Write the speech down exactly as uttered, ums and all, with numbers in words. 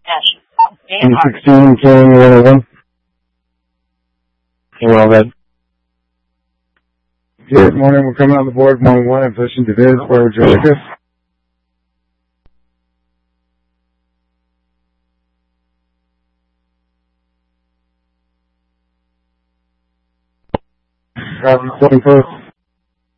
N sixteen, carrying one oh one. We're all good. Good morning, we're coming on the board, one one, in position to Viz, where would you like us? Copy, twenty-first.